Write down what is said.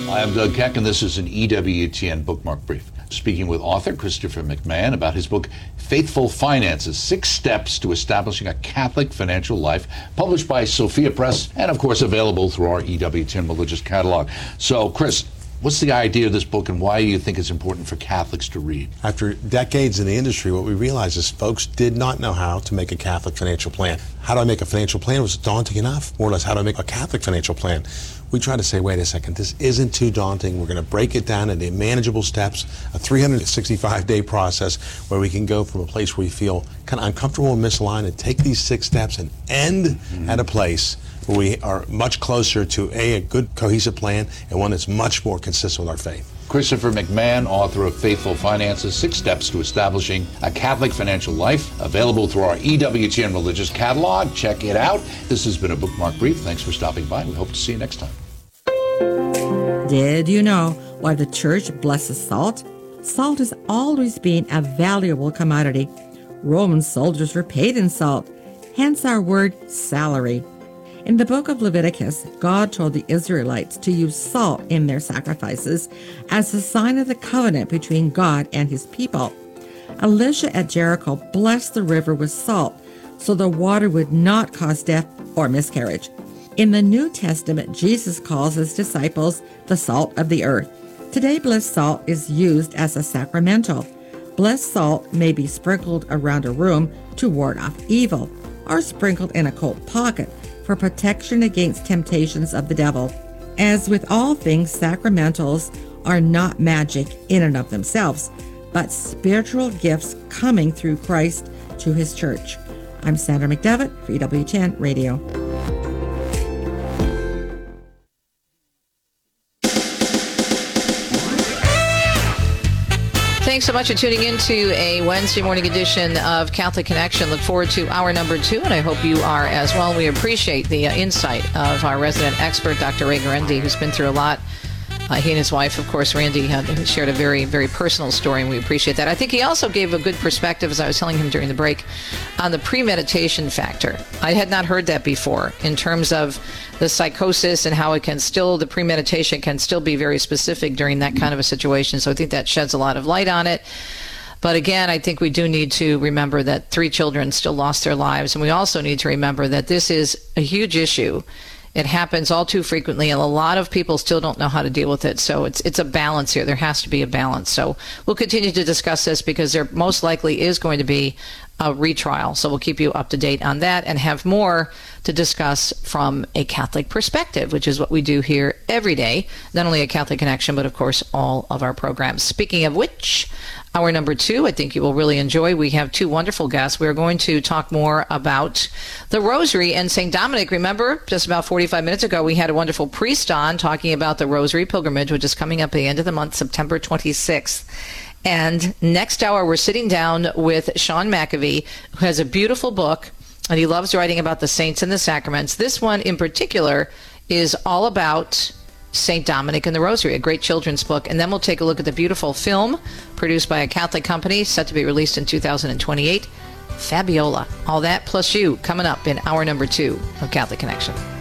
Hi, I'm Doug Keck, and this is an EWTN Bookmark Brief. Speaking with author Christopher McMahon about his book, Faithful Finances, 6 Steps to Establishing a Catholic Financial Life, published by Sophia Press, and of course available through our EWTN Religious Catalog. So, Chris, what's the idea of this book, and why do you think it's important for Catholics to read? After decades in the industry, what we realized is folks did not know how to make a Catholic financial plan. How do I make a financial plan was daunting enough. More or less, how do I make a Catholic financial plan? We try to say, wait a second, this isn't too daunting. We're going to break it down into manageable steps, a 365-day process where we can go from a place where we feel kind of uncomfortable and misaligned and take these 6 steps and end at a place where we are much closer to a good cohesive plan and one that's much more consistent with our faith. Christopher McMahon, author of Faithful Finances, 6 Steps to Establishing a Catholic Financial Life, available through our EWTN Religious Catalog. Check it out. This has been a Bookmark Brief. Thanks for stopping by. We hope to see you next time. Did you know why the church blesses salt? Salt has always been a valuable commodity. Roman soldiers were paid in salt, hence our word salary. In the book of Leviticus, God told the Israelites to use salt in their sacrifices as a sign of the covenant between God and his people. Elisha at Jericho blessed the river with salt so the water would not cause death or miscarriage. In the New Testament, Jesus calls his disciples the salt of the earth. Today, blessed salt is used as a sacramental. Blessed salt may be sprinkled around a room to ward off evil, or sprinkled in a coat pocket for protection against temptations of the devil. As with all things, sacramentals are not magic in and of themselves, but spiritual gifts coming through Christ to his church. I'm Sandra McDevitt for EWTN Radio. Thanks so much for tuning in to a Wednesday morning edition of Catholic Connection. Look forward to hour number 2, and I hope you are as well. We appreciate the insight of our resident expert, Dr. Ray Guarendi, who's been through a lot. He and his wife, of course, Randy, shared a very, very personal story, and we appreciate that. I think he also gave a good perspective, as I was telling him during the break, on the premeditation factor. I had not heard that before in terms of the psychosis and how it can still, the premeditation can still be very specific during that kind of a situation. So I think that sheds a lot of light on it. But again, I think we do need to remember that 3 children still lost their lives. And we also need to remember that this is a huge issue. It happens all too frequently, and a lot of people still don't know how to deal with it. So it's a balance here. There has to be a balance. So we'll continue to discuss this because there most likely is going to be a retrial. So we'll keep you up to date on that and have more to discuss from a Catholic perspective, which is what we do here every day. Not only a Catholic Connection, but of course all of our programs. Speaking of which, hour number 2, I think you will really enjoy. We have 2 wonderful guests. We're going to talk more about the Rosary and St. Dominic. Remember, just about 45 minutes ago, we had a wonderful priest on talking about the Rosary Pilgrimage, which is coming up at the end of the month, September 26th. And next hour, we're sitting down with Sean McAvee, who has a beautiful book, and he loves writing about the saints and the sacraments. This one in particular is all about St. Dominic and the Rosary, a great children's book. And then we'll take a look at the beautiful film produced by a Catholic company, set to be released in 2028, Fabiola. All that plus you coming up in hour number 2 of Catholic Connection.